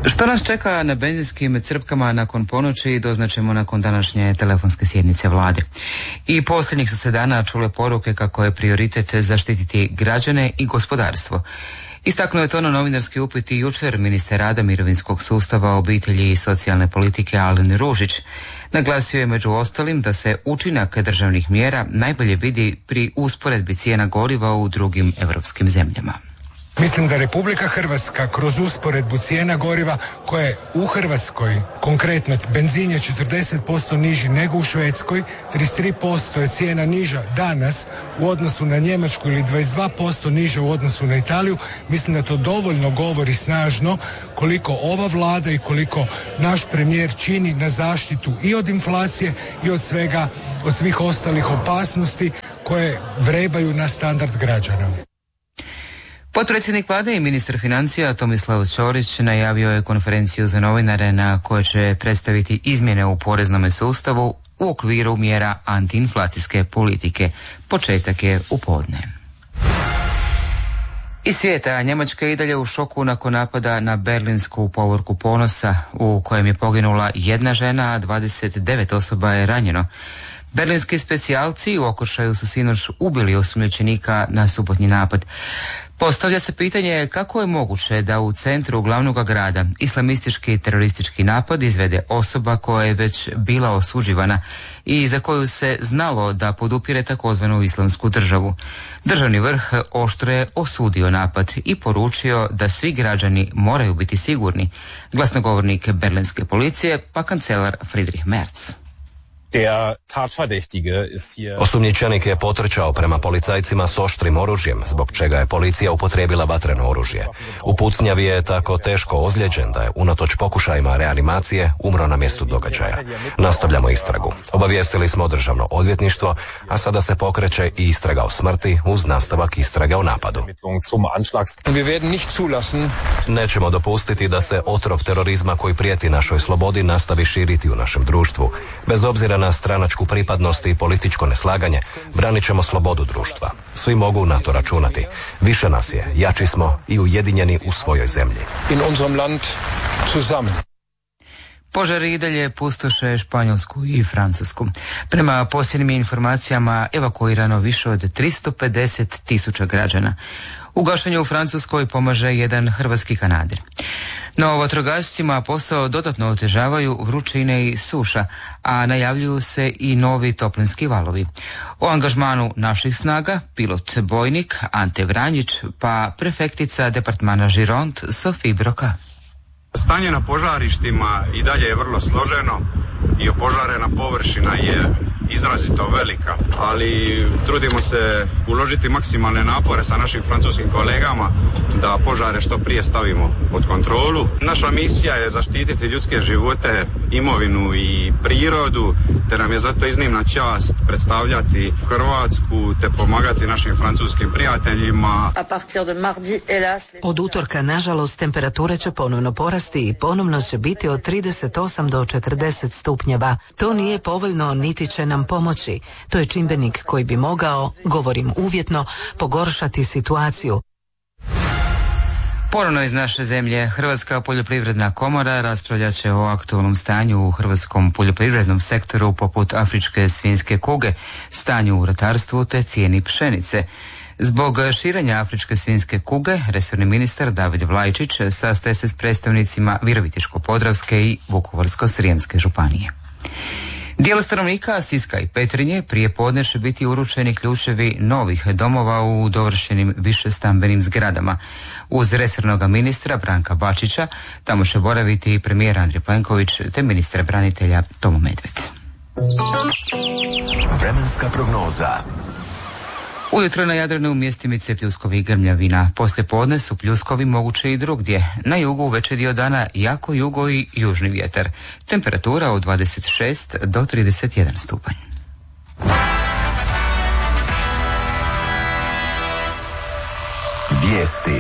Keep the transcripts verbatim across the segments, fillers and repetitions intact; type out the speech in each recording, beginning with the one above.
Što nas čeka na benzinskim crpkama nakon ponoći doznaćemo nakon današnje telefonske sjednice vlade. I posljednjih su se dana čule poruke kako je prioritet zaštititi građane i gospodarstvo. Istaknuo je to na novinarski upit i jučer ministar rada, mirovinskog sustava, obitelji i socijalne politike Alen Ružić. Naglasio je među ostalim da se učinak državnih mjera najbolje vidi pri usporedbi cijena goriva u drugim europskim zemljama. Mislim da Republika Hrvatska kroz usporedbu cijena goriva koje u Hrvatskoj, konkretno benzin je četrdeset posto niži nego u Švedskoj, trideset tri posto je cijena niža danas u odnosu na Njemačku ili dvadeset dva posto niža u odnosu na Italiju. Mislim da to dovoljno govori snažno koliko ova vlada i koliko naš premijer čini na zaštitu i od inflacije i od svega, od svih ostalih opasnosti koje vrebaju na standard građana. Potpredsjednik vlade i ministar financija Tomislav Ćorić najavio je konferenciju za novinare na kojoj će predstaviti izmjene u poreznome sustavu u okviru mjera antiinflacijske politike. Početak je u podne. Iz svijeta, Njemačka je i dalje u šoku nakon napada na berlinsku povorku Ponosa u kojem je poginula jedna žena, a dvadeset devet osoba je ranjeno. Berlinski specijalci u okršaju su sinoć ubili osumnjičenika na subotnji napad. Postavlja se pitanje kako je moguće da u centru glavnog grada islamistički teroristički napad izvede osoba koja je već bila osuđivana i za koju se znalo da podupire takozvanu islamsku državu. Državni vrh oštro je osudio napad i poručio da svi građani moraju biti sigurni. Glasnogovornik berlinske policije pa kancelar Friedrich Merz. Osumnjičenik je potrčao prema policajcima s oštrim oružjem, zbog čega je policija upotrijebila vatreno oružje. U pucnjavi je tako teško ozlijeđen da je unatoč pokušajima reanimacije umro na mjestu događaja. Nastavljamo istragu. Obavijestili smo državno odvjetništvo, a sada se pokreće i istraga o smrti uz nastavak istrage o napadu. Nećemo dopustiti da se otrov terorizma koji prijeti našoj slobodi nastavi širiti u našem društvu. Bez obzira na stranačku pripadnost i političko neslaganje, branit ćemo slobodu društva. Svi mogu na to računati. Više nas je, jači smo i ujedinjeni u svojoj zemlji. In unserem Land zusammen. Požari i dalje pustoše Španjolsku i Francusku. Prema posljednjim informacijama evakuirano više od tristo pedeset tisuća građana. U gašenju u Francuskoj pomaže jedan hrvatski kanader. No, vatrogascima posao dodatno otežavaju vrućine i suša, a najavljuju se i novi toplinski valovi. O angažmanu naših snaga pilot bojnik Ante Vranjić pa prefektica departmana Žiront Sofie Broka. Stanje na požarištima i dalje je vrlo složeno i opožarena površina je izrazito velika, ali trudimo se uložiti maksimalne napore sa našim francuskim kolegama da požare što prije stavimo pod kontrolu. Naša misija je zaštititi ljudske živote, imovinu i prirodu, te nam je zato iznimna čast predstavljati Hrvatsku te pomagati našim francuskim prijateljima. Od utorka, nažalost, temperature će ponovno porasti i ponovno će biti od trideset osam do četrdeset stupnjeva. To nije povoljno niti će nam pomoći. To je čimbenik koji bi mogao, govorim uvjetno, pogoršati situaciju. Ponovno iz naše zemlje, Hrvatska poljoprivredna komora raspravljat će o aktualnom stanju u hrvatskom poljoprivrednom sektoru poput afričke svinjske kuge, stanju u ratarstvu te cijeni pšenice. Zbog širenja afričke svinjske kuge, resorni ministar David Vlajčić sastaje se s predstavnicima Virovitičko-podravske i Vukovarsko-srijemske županije. Dijelu stanovnika Siska i Petrinje prije podne će biti uručeni ključevi novih domova u dovršenim višestambenim zgradama. Uz resornog ministra Branka Bačića tamo će boraviti i premijer Andrej Plenković te ministar branitelja Tomo Medved. Vremenska prognoza. Ujutro na Jadranu mjestimice pljuskovi i grmljavina. Poslije podne su pljuskovi moguće i drugdje. Na jugu veći dio dana jako jugo i južni vjetar. Temperatura od dvadeset šest do trideset jedan stupanj. Vijesti.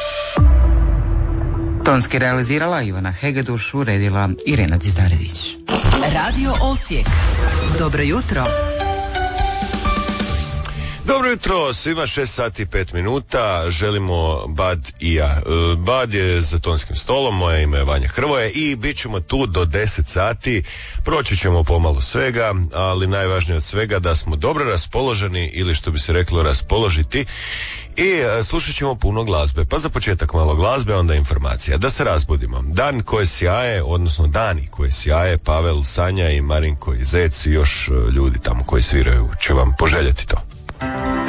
Tonski realizirala Ivana Hegeduš, uredila Irena Dizdarević. Radio Osijek. Dobro jutro. Dobro jutro, svima šest sati i pet minuta, želimo Bad i ja. Bad je za tonskim stolom, moje ime je Vanja Hrvoje i bit ćemo tu do deset sati, proći ćemo pomalo svega, ali najvažnije od svega da smo dobro raspoloženi ili što bi se reklo raspoložiti i slušat ćemo puno glazbe. Pa za početak malo glazbe, onda informacija. Da se razbudimo. Dan koje sjaje, odnosno dani koje sjaje, Pavel, Sanja i Marinko i Zec i još ljudi tamo koji sviraju će vam poželjeti to.